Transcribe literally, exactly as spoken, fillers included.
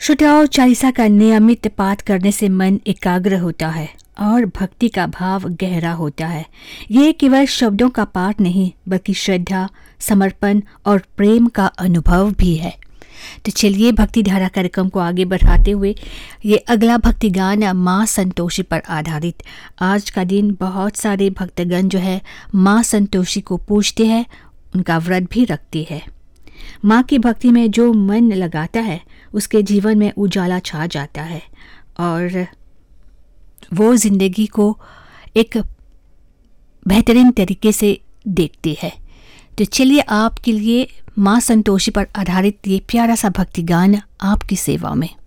श्रोताओं, चालीसा का नियमित पाठ करने से मन एकाग्र होता है और भक्ति का भाव गहरा होता है। ये केवल शब्दों का पाठ नहीं बल्कि श्रद्धा, समर्पण और प्रेम का अनुभव भी है। तो चलिए भक्ति धारा कार्यक्रम को आगे बढ़ाते हुए ये अगला भक्ति गान माँ संतोषी पर आधारित। आज का दिन बहुत सारे भक्तगण जो है माँ संतोषी को पूजते हैं, उनका व्रत भी रखते हैं। माँ की भक्ति में जो मन लगाता है उसके जीवन में उजाला छा जाता है और वो जिंदगी को एक बेहतरीन तरीके से देखती है। तो चलिए आपके लिए माँ संतोषी पर आधारित ये प्यारा सा भक्ति गान आपकी सेवा में।